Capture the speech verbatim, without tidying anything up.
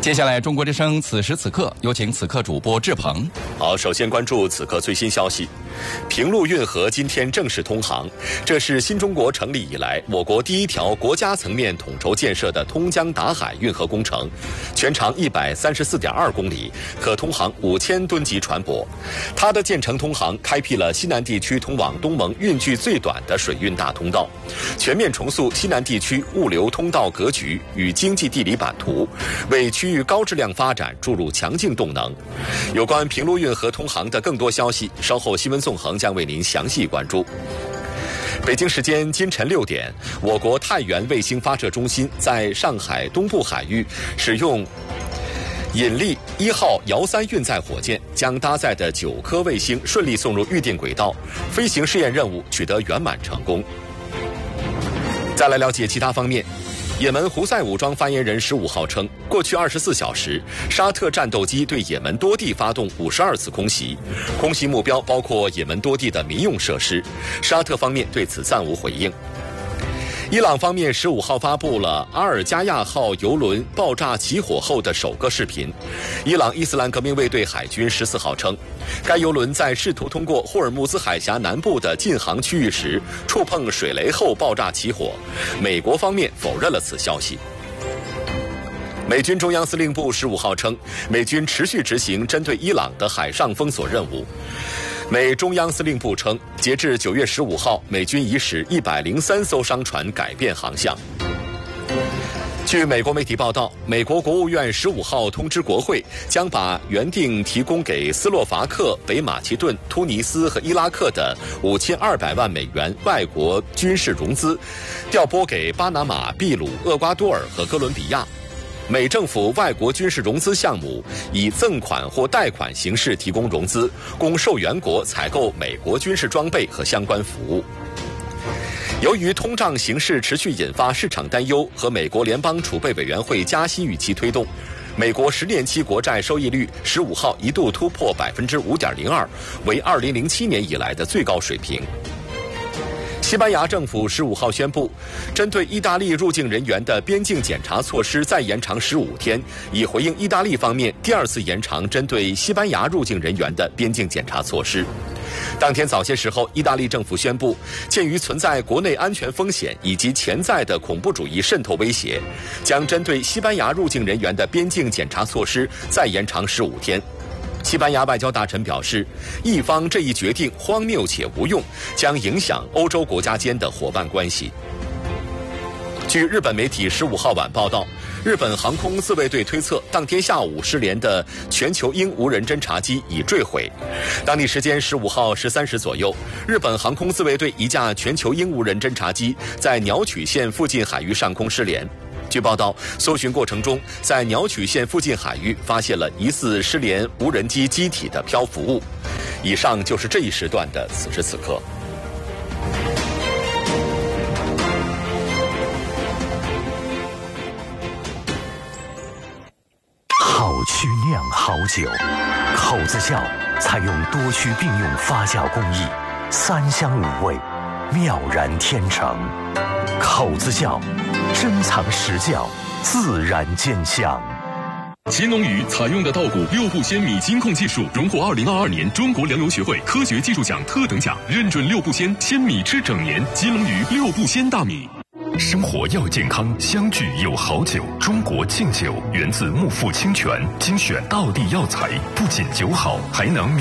接下来，中国之声此时此刻有请此刻主播志鹏。 好，首先关注此刻最新消息。平陆运河今天正式通航，这是新中国成立以来我国第一条国家层面统筹建设的通江达海运河工程，全长一百三十四点二公里，可通航五千吨级船舶。它的建成通航，开辟了西南地区通往东盟运距最短的水运大通道，全面重塑西南地区物流通道格局与经济地理版图，为区域高质量发展注入强劲动能。有关平陆运河通航的更多消息，稍后新闻纵横将为您详细关注。北京时间今晨六点，我国太原卫星发射中心在上海东部海域使用引力一号遥三运载火箭，将搭载的九颗卫星顺利送入预定轨道，飞行试验任务取得圆满成功。再来了解其他方面。也门胡塞武装发言人十五号称，过去二十四小时，沙特战斗机对也门多地发动五十二次空袭，空袭目标包括也门多地的民用设施。沙特方面对此暂无回应。伊朗方面十五号发布了阿尔加亚号油轮爆炸起火后的首个视频。伊朗伊斯兰革命卫队海军十四号称，该油轮在试图通过霍尔木兹海峡南部的禁航区域时触碰水雷后爆炸起火。美国方面否认了此消息。美军中央司令部十五号称，美军持续执行针对伊朗的海上封锁任务。美中央司令部称，截至九月十五号，美军已使一百零三艘商船改变航向。据美国媒体报道，美国国务院十五号通知国会，将把原定提供给斯洛伐克、北马其顿、突尼斯和伊拉克的五千二百万美元外国军事融资，调拨给巴拿马、秘鲁、厄瓜多尔和哥伦比亚。美政府外国军事融资项目以赠款或贷款形式提供融资，供受援国采购美国军事装备和相关服务。由于通胀形势持续引发市场担忧和美国联邦储备委员会加息预期推动，美国十年期国债收益率十五号一度突破百分之五点零二，为二零零七年以来的最高水平。西班牙政府十五号宣布，针对意大利入境人员的边境检查措施再延长十五天，以回应意大利方面第二次延长针对西班牙入境人员的边境检查措施。当天早些时候，意大利政府宣布，鉴于存在国内安全风险以及潜在的恐怖主义渗透威胁，将针对西班牙入境人员的边境检查措施再延长十五天。西班牙外交大臣表示，意方这一决定荒谬且无用，将影响欧洲国家间的伙伴关系。据日本媒体十五号晚报道，日本航空自卫队推测，当天下午失联的全球鹰无人侦察机已坠毁。当地时间十五号十三时左右，日本航空自卫队一架全球鹰无人侦察机在鸟取县附近海域上空失联。据报道，搜寻过程中，在鸟取县附近海域发现了疑似失联无人机机体的漂浮物。以上就是这一时段的此时此刻。 好曲酿好酒，口子窖采用多区并用发酵工艺，三香五味，妙然天成。口子窖，珍藏实窖，自然见香。 乾隆鱼采用的稻谷六步鲜米金控技术，荣获二零二二年中国粮油学会科学技术奖特等奖，认准六步鲜，鲜米吃整年。金龙鱼六步鲜大米。 生活要健康，相聚有好酒。中国敬酒源自木富清泉，精选道地药材，不仅酒好，还能